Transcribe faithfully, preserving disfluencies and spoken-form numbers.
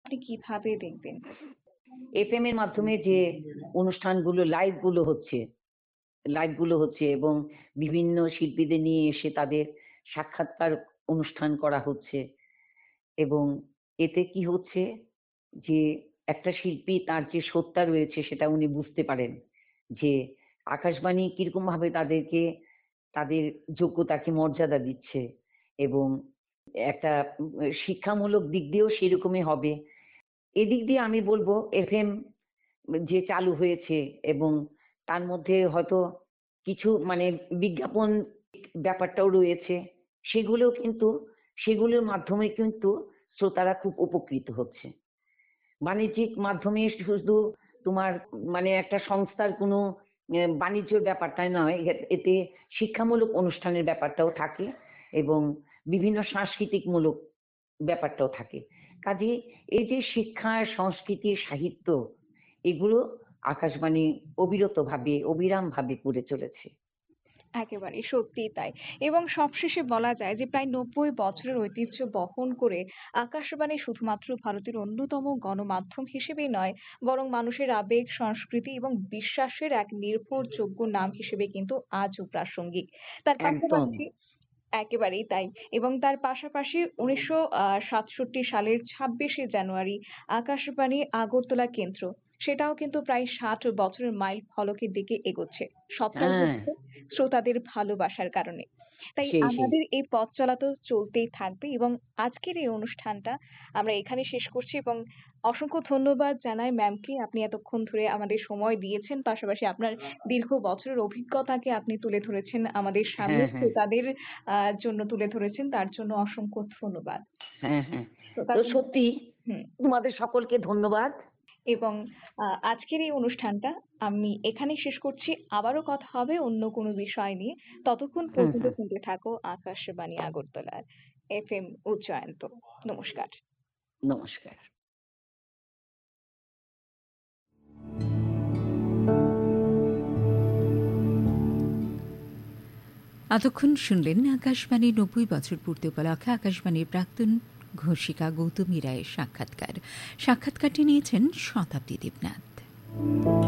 আপনি কিভাবে দেখবেন? এফএম এর মাধ্যমে যে অনুষ্ঠানগুলো লাইভ গুলো হচ্ছে লাইভ গুলো হচ্ছে এবং বিভিন্ন শিল্পীদের নিয়ে এসে তাদের সাক্ষাৎকার অনুষ্ঠান করা হচ্ছে এবং এতে কি হচ্ছে যে একটা শিল্পী তার যে সত্তা রয়েছে সেটা উনি বুঝতে পারেন যে আকাশবাণী কিরকমভাবে তাদেরকে তাদের যোগ্যতাকে মর্যাদা দিচ্ছে এবং একটা উম শিক্ষামূলক দিক দিয়েও সেরকমই হবে। এদিক দিয়ে আমি বলব এফএম যে চালু হয়েছে এবং তার মধ্যে হয়তো কিছু মানে বিজ্ঞাপন ব্যাপারটাও রয়েছে। সেগুলোও কিন্তু সেগুলোর মাধ্যমে কিন্তু শ্রোতারা খুব উপকৃত হচ্ছে। বাণিজ্যিক মাধ্যমে শুধু তোমার মানে একটা সংস্থার কোনো এ বাণিজ্যর ব্যাপারটা নয়, এ এতে শিক্ষামূলক অনুষ্ঠানের ব্যাপারটাও থাকে এবং বিভিন্ন সাংস্কৃতিকমূলক ব্যাপারটাও থাকে। কাজেই এই যে শিক্ষা, সংস্কৃতি, সাহিত্য এগুলো আকাশবাণী অবিরতভাবে অবিরামভাবে করে চলেছে। একেবারেই সত্যিই তাই। এবং সবশেষে বলা যায় যে প্রায় নব্বই বছরের ঐতিহ্য বহন করে আকাশবাণী শুধুমাত্র ভারতের অন্যতম গণমাধ্যম হিসেবেই নয়, বরং মানুষের আবেগ, সংস্কৃতি এবং বিশ্বাসের এক নির্ভরযোগ্য নাম হিসেবে কিন্তু আজও প্রাসঙ্গিক। তার একদম। পাশাপাশি একেবারেই তাই। এবং তার পাশাপাশি উনিশশো আ সাতষট্টি সালের ছাব্বিশে জানুয়ারি আকাশবাণী আগরতলা কেন্দ্র, সেটাও কিন্তু প্রায় ষাট বছরের মাইল ফলকের দিকে এগোচ্ছে। সবটাই হ্যাঁ, হচ্ছে শ্রোতাদের ভালোবাসার কারণে। তাই সেই, সেই। আমাদের এই পথ চলা তো চলতেই থাকবে এবং আজকের এই অনুষ্ঠানটা আমরা এখানে শেষ করছি এবং অসংখ্য ধন্যবাদ জানাই ম্যামকে। আপনি এতক্ষণ ধরে আমাদের সময় দিয়েছেন। পাশাপাশি আপনার দীর্ঘ বছরের অভিজ্ঞতাকে আপনি তুলে ধরেছেন আমাদের সামনে, হ্যাঁ, হ্যাঁ। শ্রোতাদের আ জন্য তুলে ধরেছেন। তার জন্য অসংখ্য ধন্যবাদ। হ্যাঁ, হ্যাঁ। তো শ্রোতাদের সত্যি হুম। তোমাদের সকলকে ধন্যবাদ। এবং আ আজকের এই অনুষ্ঠানটা আমি এখানেই শেষ করছি। আবারও কথা হবে অন্য কোনো বিষয় নিয়ে। ততক্ষণ হুম, পর্যন্ত হুম। শুনতে থাকো আকাশবাণী আগরতলার এফএম উচ্চায়ন্ত। নমস্কার। নমস্কার। এতক্ষণ শুনলেন আকাশবাণীর নব্বই বছর পূর্তি উপলক্ষে আকাশবাণীর প্রাক্তন ঘোষিকা গৌতমী রায়ের সাক্ষাৎকার। সাক্ষাৎকারটি নিয়েছেন শতাব্দী দেবনাথ।